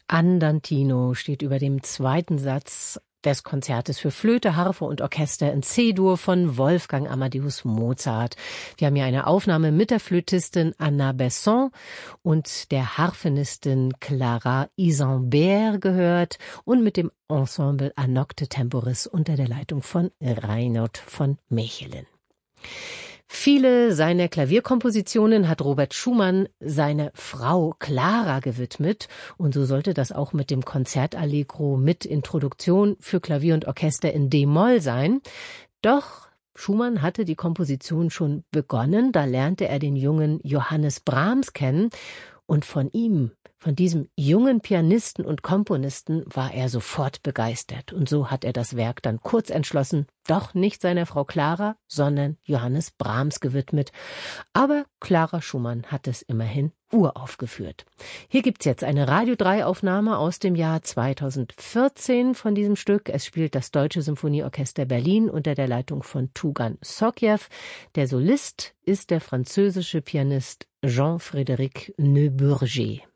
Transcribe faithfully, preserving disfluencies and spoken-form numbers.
Andantino steht über dem zweiten Satz des Konzertes für Flöte, Harfe und Orchester in C-Dur von Wolfgang Amadeus Mozart. Wir haben hier eine Aufnahme mit der Flötistin Anna Besson und der Harfenistin Clara Isambert gehört und mit dem Ensemble Anocte Temporis unter der Leitung von Reinhold von Mechelen. Viele seiner Klavierkompositionen hat Robert Schumann seiner Frau Clara gewidmet und so sollte das auch mit dem Konzertallegro mit Introduktion für Klavier und Orchester in D-Moll sein. Doch Schumann hatte die Komposition schon begonnen, da lernte er den jungen Johannes Brahms kennen und von ihm, von diesem jungen Pianisten und Komponisten war er sofort begeistert. Und so hat er das Werk dann kurz entschlossen, doch nicht seiner Frau Clara, sondern Johannes Brahms gewidmet. Aber Clara Schumann hat es immerhin uraufgeführt. Hier gibt's jetzt eine Radio drei Aufnahme aus dem Jahr zweitausendvierzehn von diesem Stück. Es spielt das Deutsche Symphonieorchester Berlin unter der Leitung von Tugan Sokjew. Der Solist ist der französische Pianist Jean-Frédéric Neuburger.